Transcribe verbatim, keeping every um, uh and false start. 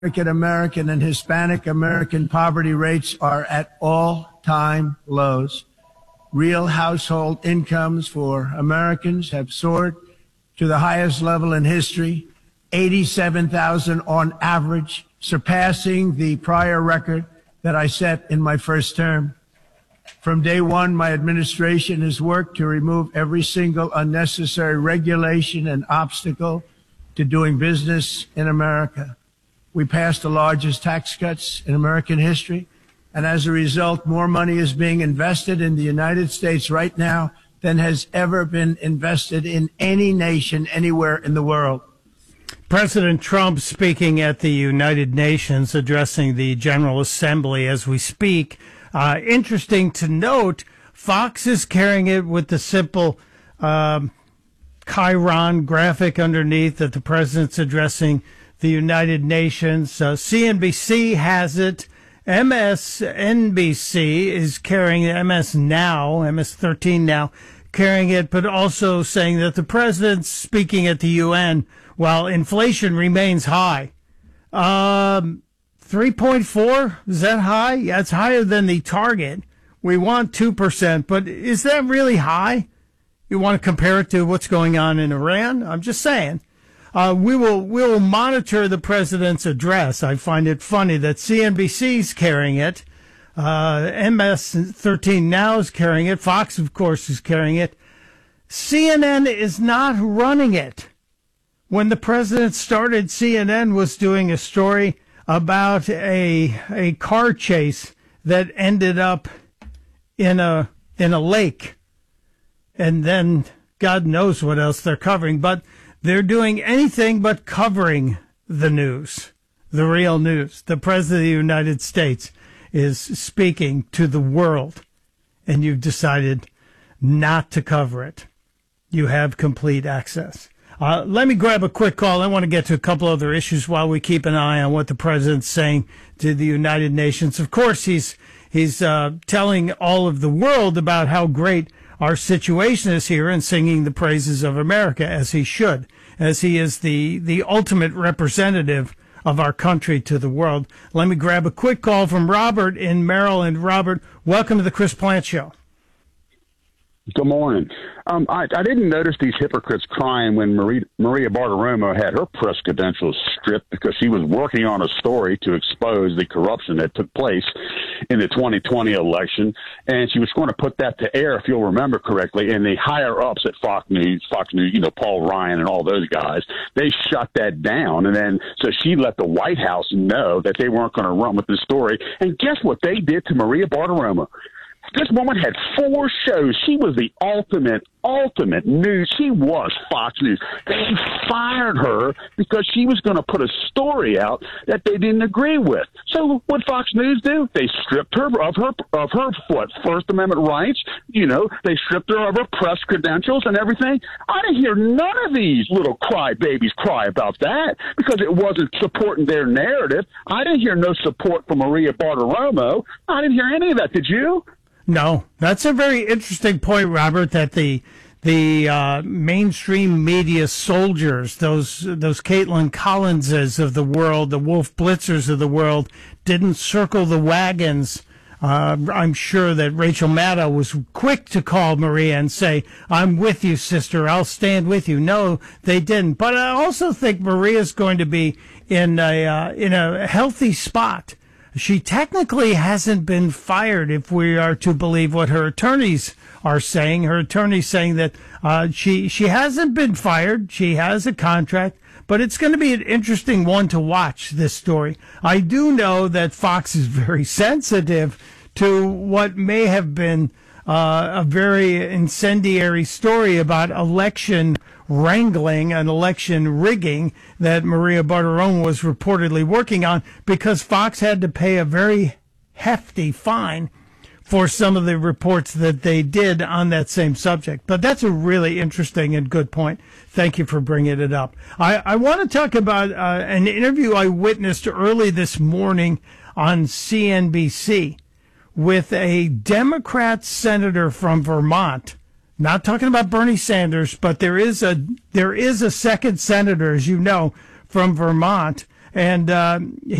African American and Hispanic American poverty rates are at all-time lows. Real household incomes for Americans have soared to the highest level in history, eighty-seven thousand dollars on average, surpassing the prior record that I set in my first term. From day one, my administration has worked to remove every single unnecessary regulation and obstacle to doing business in America. We passed the largest tax cuts in American history, and as a result, more money is being invested in the United States right now than has ever been invested in any nation anywhere in the world. President Trump speaking at the United Nations, addressing the General Assembly as we speak. Uh, interesting to note, Fox is carrying it with the simple um, chyron graphic underneath that the president's addressing the United Nations. Uh, C N B C has it. M S N B C is carrying it. M S Now, M S thirteen Now, carrying it, but also saying that the president's speaking at the U N while inflation remains high. Um, three point four, is that high? Yeah, it's higher than the target. We want two percent, but is that really high? You want to compare it to what's going on in Iran? I'm just saying. Uh, we will we will monitor the president's address. I find it funny that C N B C's carrying it. Uh, M S thirteen Now is carrying it. Fox, of course, is carrying it. C N N is not running it. When the president started, C N N was doing a story about a a car chase that ended up in a in a lake, and then God knows what else they're covering. But they're doing anything but covering the news, the real news. The president of the United States is speaking to the world, and you've decided not to cover it. You have complete access. Uh, let me grab a quick call. I want to get to a couple other issues while we keep an eye on what the president's saying to the United Nations. Of course, he's he's uh, telling all of the world about how great our situation is here and singing the praises of America, as he should, as he is the, the ultimate representative of our country to the world. Let me grab a quick call from Robert in Maryland. Robert, welcome to the Chris Plante Show. Good morning. Um, I, I didn't notice these hypocrites crying when Marie, Maria Bartiromo had her press credentials stripped because she was working on a story to expose the corruption that took place in the twenty twenty election, and she was going to put that to air, if you'll remember correctly, and the higher-ups at Fox News, Fox News, you know, Paul Ryan and all those guys, they shut that down, and then so she let the White House know that they weren't going to run with the story, and guess what they did to Maria Bartiromo? This woman had four shows. She was the ultimate, ultimate news. She was Fox News. They fired her because she was going to put a story out that they didn't agree with. So what Fox News do? They stripped her of her of her what First Amendment rights. You know, they stripped her of her press credentials and everything. I didn't hear none of these little crybabies cry about that because it wasn't supporting their narrative. I didn't hear no support for Maria Bartiromo. I didn't hear any of that. Did you? No, that's a very interesting point, Robert, that the the uh, mainstream media soldiers, those those Caitlin Collinses of the world, the Wolf Blitzers of the world, didn't circle the wagons. Uh, I'm sure that Rachel Maddow was quick to call Maria and say, I'm with you, sister. I'll stand with you. No, they didn't. But I also think Maria's going to be in a uh, in a healthy spot. She technically hasn't been fired, if we are to believe what her attorneys are saying. Her attorneys saying that uh, she she hasn't been fired. She has a contract, but it's going to be an interesting one to watch, this story. I do know that Fox is very sensitive to what may have been uh, a very incendiary story about election wrangling and election rigging that Maria Bartiromo was reportedly working on, because Fox had to pay a very hefty fine for some of the reports that they did on that same subject. But that's a really interesting and good point. Thank you for bringing it up. I, I want to talk about uh, an interview I witnessed early this morning on C N B C with a Democrat senator from Vermont. Not talking about Bernie Sanders, but there is a there is a second senator, as you know, from Vermont, And uh,